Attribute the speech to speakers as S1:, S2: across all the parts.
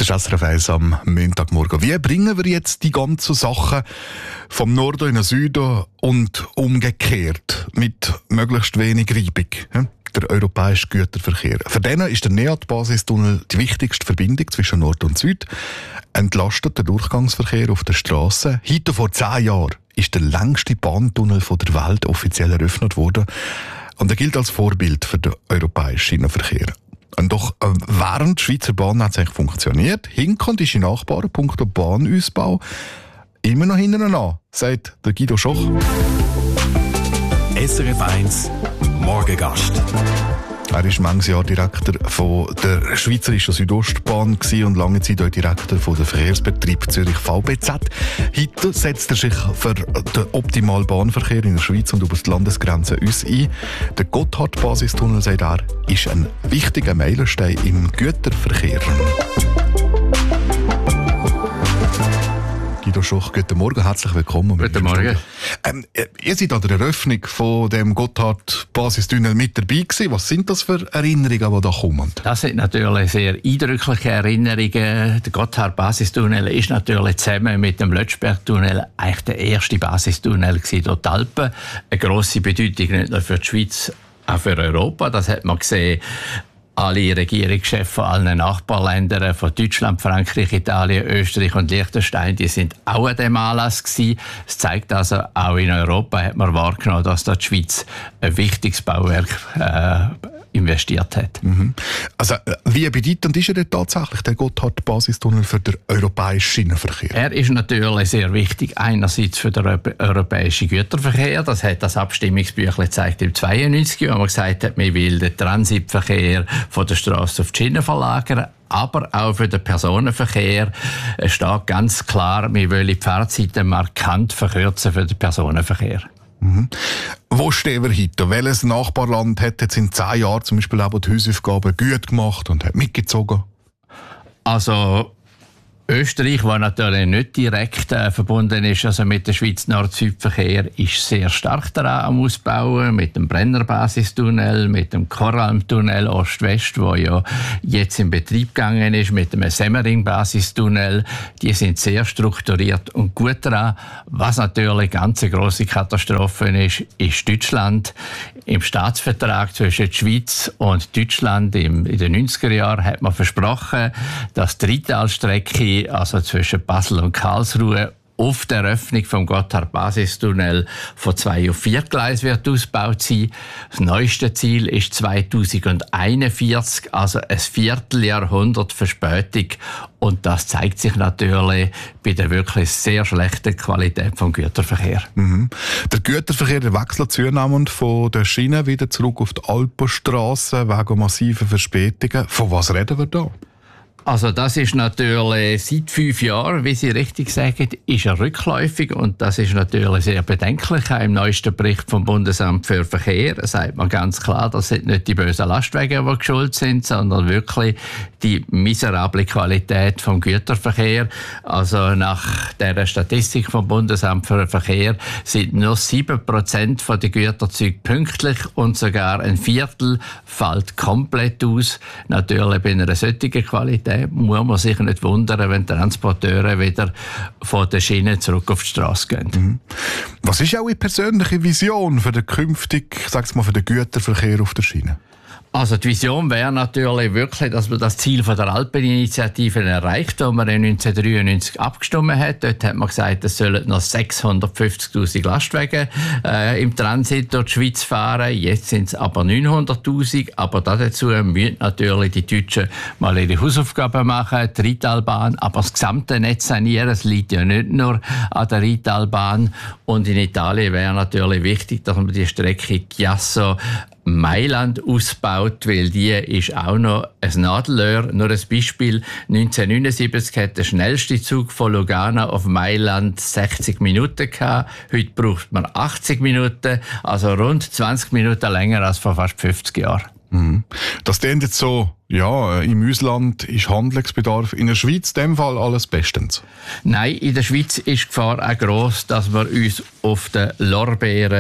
S1: Das ist SRF 1 am Montagmorgen. Wie bringen wir jetzt die ganzen Sachen vom Norden in den Süden und umgekehrt mit möglichst wenig Reibung? Der europäische Güterverkehr. Für den ist der NEAT-Basistunnel die wichtigste Verbindung zwischen Nord und Süd. Entlastet der Durchgangsverkehr auf der Straße. Heute vor 10 Jahren ist der längste Bahntunnel der Welt offiziell eröffnet worden. Und er gilt als Vorbild für den europäischen Schienenverkehr. Und doch während die Schweizer Bahn hat es eigentlich funktioniert, hinken die Nachbarn punkto Bahnausbau immer noch hinten an, sagt der Guido Schoch.
S2: SRF 1 Morgengast.
S1: Er war manches Jahr Direktor von der Schweizerischen Südostbahn und lange Zeit auch Direktor von der Verkehrsbetrieb Zürich VBZ. Heute setzt er sich für den optimalen Bahnverkehr in der Schweiz und über die Landesgrenzen uns ein. Der Gotthard-Basistunnel, sagt er, ist ein wichtiger Meilenstein im Güterverkehr. Guido Schoch, guten Morgen, herzlich willkommen.
S3: Guten Morgen.
S1: Ihr seid an der Eröffnung von dem Gotthard-Basistunnel mit dabei gewesen. Was sind das für Erinnerungen, die da kommen?
S3: Das sind natürlich sehr eindrückliche Erinnerungen. Der Gotthard-Basistunnel ist natürlich zusammen mit dem Lötschberg-Tunnel eigentlich der erste Basistunnel durch die Alpen. Eine grosse Bedeutung nicht nur für die Schweiz, auch für Europa. Das hat man gesehen. Alle Regierungschefs von allen Nachbarländern, von Deutschland, Frankreich, Italien, Österreich und Liechtenstein, die sind auch an diesem Anlass gewesen. Es zeigt also, auch in Europa hat man wahrgenommen, dass da die Schweiz ein wichtiges Bauwerk investiert hat.
S1: Mhm. Also, wie bedeutend ist er denn tatsächlich, der Gotthard-Basistunnel, für den europäischen Schienenverkehr?
S3: Er ist natürlich sehr wichtig, einerseits für den europäischen Güterverkehr. Das hat das Abstimmungsbüchlein gezeigt im 92, wo man gesagt hat, man will den Transitverkehr von der Straße auf die Schiene verlagern. Aber auch für den Personenverkehr steht ganz klar, wir wollen die Fahrzeiten markant verkürzen für den Personenverkehr.
S1: Mhm. Wo stehen wir heute? Welches Nachbarland hat jetzt in 10 Jahren zum Beispiel auch die Hausaufgaben gut gemacht und hat mitgezogen?
S3: Also Österreich, das natürlich nicht direkt verbunden ist also mit dem Schweiz-Nord-Süd-Verkehr, ist sehr stark daran am Ausbauen, mit dem Brenner-Basistunnel, mit dem Koralm-Tunnel Ost-West, der ja jetzt in Betrieb gegangen ist, mit dem Semmering-Basistunnel. Die sind sehr strukturiert und gut daran. Was natürlich ganz eine grosse Katastrophe ist Deutschland. Im Staatsvertrag zwischen der Schweiz und Deutschland in den 90er Jahren hat man versprochen, dass die Rheintalstrecke, also zwischen Basel und Karlsruhe, auf der Eröffnung vom Gotthard-Basistunnel von 2 auf 4 Gleis wird ausgebaut sein. Das neueste Ziel ist 2041, also ein Vierteljahrhundert Verspätung. Und das zeigt sich natürlich bei der wirklich sehr schlechten Qualität vom Güterverkehr.
S1: Mhm. Der Güterverkehr wechselt zunehmend von der Schiene wieder zurück auf die Alpenstrasse wegen massiver Verspätungen. Von was reden wir da?
S3: Also das ist natürlich seit 5 Jahren, wie Sie richtig sagen, ist er rückläufig und das ist natürlich sehr bedenklich. Auch im neuesten Bericht vom Bundesamt für Verkehr sagt man ganz klar, das sind nicht die bösen Lastwagen, die schuld sind, sondern wirklich die miserable Qualität vom Güterverkehr. Also nach der Statistik vom Bundesamt für Verkehr sind nur 7% der Güterzüge pünktlich und sogar ein Viertel fällt komplett aus. Natürlich bei einer solchen Qualität muss man sich nicht wundern, wenn Transporteure wieder von der Schiene zurück auf die Straße gehen.
S1: Mhm. Was ist Ihre persönliche Vision für den künftigen, für den Güterverkehr auf der Schiene?
S3: Also die Vision wäre natürlich wirklich, dass man das Ziel von der Alpeninitiative erreicht, das man 1993 abgestimmt hat. Dort hat man gesagt, es sollen noch 650'000 Lastwagen im Transit durch die Schweiz fahren. Jetzt sind es aber 900'000. Aber dazu müssen natürlich die Deutschen mal ihre Hausaufgaben machen, die Rheintalbahn, aber das gesamte Netz sanieren. Es liegt ja nicht nur an der Rheintalbahn. Und in Italien wäre natürlich wichtig, dass man die Strecke Chiasso-Mailand ausbaut, weil die ist auch noch ein Nadelöhr. Nur ein Beispiel, 1979 hat der schnellste Zug von Lugano auf Mailand 60 Minuten gehabt. Heute braucht man 80 Minuten, also rund 20 Minuten länger als vor fast 50 Jahren.
S1: Mhm. Das klingt jetzt so, ja, im Ausland ist Handlungsbedarf. In der Schweiz in dem Fall alles bestens?
S3: Nein, in der Schweiz ist die Gefahr auch gross, dass wir uns auf den Lorbeeren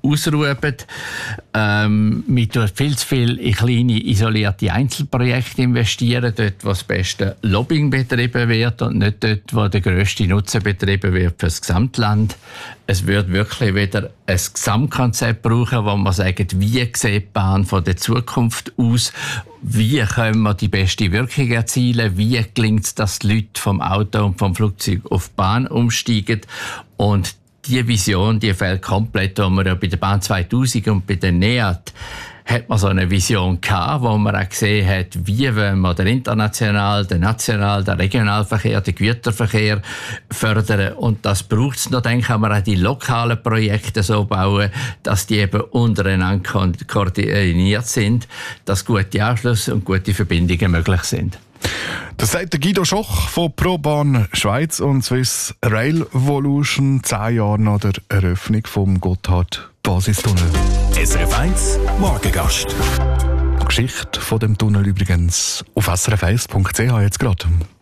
S3: ausrufen. Wir tun viel zu viel in kleine, isolierte Einzelprojekte investieren, dort, wo das beste Lobbying betrieben wird und nicht dort, wo der grösste Nutzen betrieben wird für das Gesamtland. Es wird wirklich wieder ein Gesamtkonzept brauchen, wo man sagt, wie sieht die Bahn von der Zukunft aus, wie können wir die beste Wirkung erzielen, wie gelingt es, dass die Leute vom Auto und vom Flugzeug auf die Bahn umsteigen. Und die Vision, die fehlt komplett, wo wir ja bei der Bahn 2000 und bei der NEAT hat man so eine Vision gehabt, wo man auch gesehen hat, wie wollen wir den internationalen, den nationalen, den Regionalverkehr, den Güterverkehr fördern. Und das braucht es noch. Dann kann man auch die lokalen Projekte so bauen, dass die eben untereinander koordiniert sind, dass gute Anschlüsse und gute Verbindungen möglich sind.
S1: Das sagt der Guido Schoch von ProBahn Schweiz und Swiss Rail Volution 10 Jahre nach der Eröffnung vom Gotthard-Basistunnel.
S2: SRF 1 Morgengast.
S1: Die Geschichte von dem Tunnel übrigens auf srf1.ch jetzt gerade.